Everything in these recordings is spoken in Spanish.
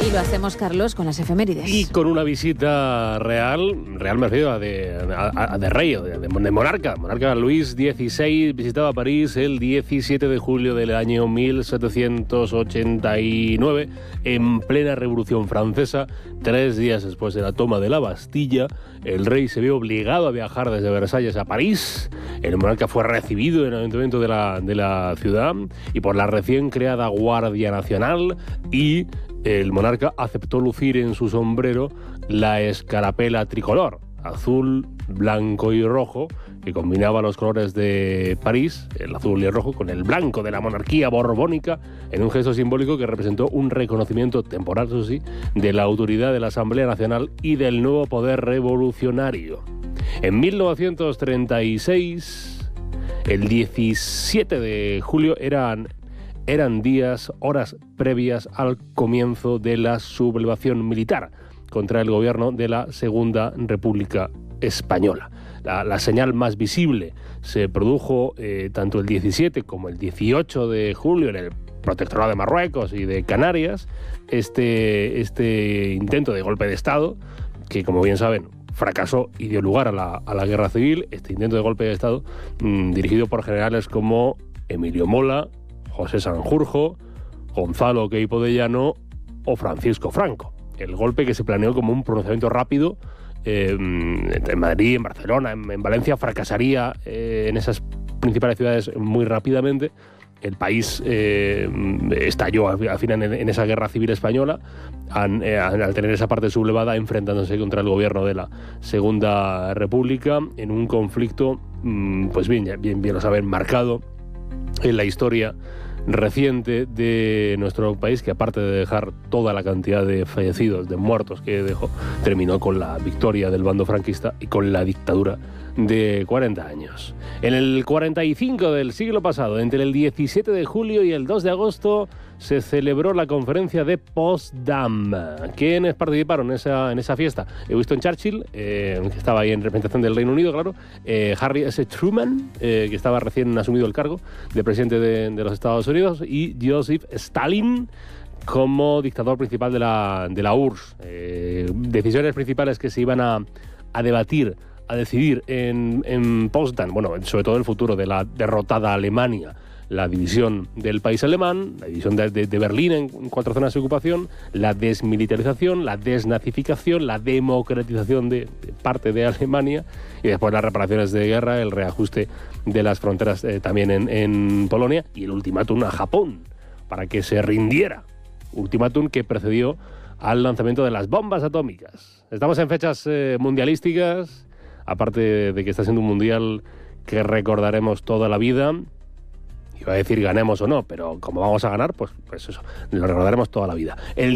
Y lo hacemos, Carlos, con las efemérides. Y con una visita real me refiero a de rey, de monarca. Monarca Luis XVI visitaba París el 17 de julio del año 1789, en plena Revolución Francesa. 3 días después de la toma de la Bastilla, el rey se vio obligado a viajar desde Versalles a París. El monarca fue recibido en el ayuntamiento de la ciudad y por la recién creada Guardia Nacional, y el monarca aceptó lucir en su sombrero la escarapela tricolor, azul, blanco y rojo, que combinaba los colores de París, el azul y el rojo, con el blanco de la monarquía borbónica, en un gesto simbólico que representó un reconocimiento temporal, eso sí, de la autoridad de la Asamblea Nacional y del nuevo poder revolucionario. En 1936, el 17 de julio eran horas previas al comienzo de la sublevación militar contra el gobierno de la Segunda República Española. La señal más visible se produjo tanto el 17 como el 18 de julio en el Protectorado de Marruecos y de Canarias, este intento de golpe de Estado, que, como bien saben, fracasó y dio lugar a la guerra civil. Este intento de golpe de Estado dirigido por generales como Emilio Mola, José Sanjurjo, Gonzalo Queipo de Llano o Francisco Franco. El golpe, que se planeó como un pronunciamiento rápido en Madrid, en Barcelona, en Valencia, fracasaría en esas principales ciudades muy rápidamente. El país estalló al final en esa guerra civil española, al tener esa parte sublevada, enfrentándose contra el gobierno de la Segunda República en un conflicto, pues bien lo saben, marcado en la historia reciente de nuestro país, que aparte de dejar toda la cantidad de fallecidos, de muertos que dejó, terminó con la victoria del bando franquista y con la dictadura de 40 años. En el 45 del siglo pasado, entre el 17 de julio y el 2 de agosto, se celebró la conferencia de Potsdam. ¿Quiénes participaron en esa fiesta? Winston Churchill, que estaba ahí en representación del Reino Unido, claro, Harry S. Truman, que estaba recién asumido el cargo de presidente de los Estados Unidos, y Joseph Stalin como dictador principal de la URSS. Decisiones principales que se iban a debatir, a decidir en Potsdam, bueno, sobre todo el futuro de la derrotada Alemania, la división del país alemán, la división de Berlín en 4 zonas de ocupación, la desmilitarización, la desnazificación, la democratización de parte de Alemania, y después las reparaciones de guerra, el reajuste de las fronteras también en Polonia, y el ultimátum a Japón para que se rindiera. Ultimátum que precedió al lanzamiento de las bombas atómicas. Estamos en fechas mundialísticas, aparte de que está siendo un mundial que recordaremos toda la vida. Iba a decir ganemos o no, pero como vamos a ganar, pues eso, lo recordaremos toda la vida. El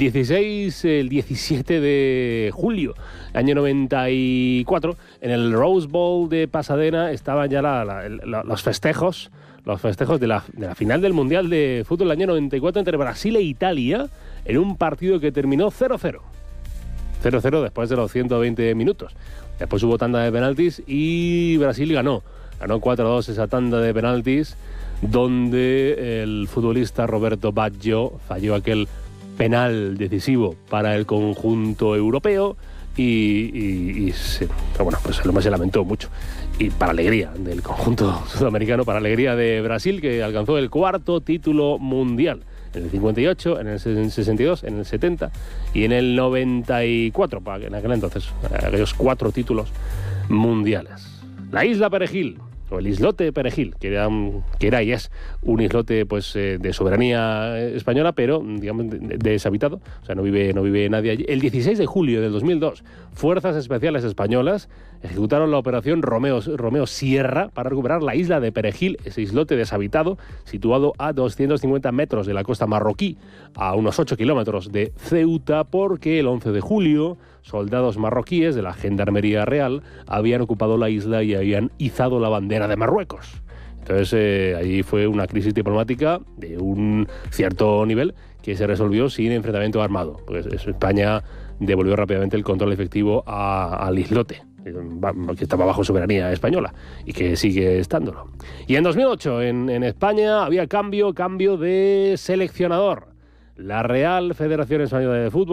17 de julio, año 94, en el Rose Bowl de Pasadena estaban ya los festejos de la final del Mundial de Fútbol del año 94 entre Brasil e Italia, en un partido que terminó 0-0. 0-0 después de los 120 minutos. Después hubo tanda de penaltis y Brasil ganó 4-2 esa tanda de penaltis, donde el futbolista Roberto Baggio falló aquel penal decisivo para el conjunto europeo y bueno, pues el hombre se lamentó mucho. Y para alegría del conjunto sudamericano, para alegría de Brasil, que alcanzó el 4º título mundial. En el 58, en el 62, en el 70 y en el 94, en aquel entonces, aquellos 4 títulos mundiales. La isla Perejil, o el islote Perejil, que era y es un islote pues de soberanía española, pero digamos deshabitado, o sea, no vive nadie allí. El 16 de julio del 2002, fuerzas especiales españolas ejecutaron la operación Romeo Sierra para recuperar la isla de Perejil, ese islote deshabitado situado a 250 metros de la costa marroquí, a unos 8 kilómetros de Ceuta, porque el 11 de julio soldados marroquíes de la Gendarmería Real habían ocupado la isla y habían izado la bandera de Marruecos. Entonces allí fue una crisis diplomática de un cierto nivel que se resolvió sin enfrentamiento armado. Pues España devolvió rápidamente el control efectivo al islote, que estaba bajo soberanía española y que sigue estándolo. Y en 2008 en España había cambio de seleccionador. La Real Federación Española de Fútbol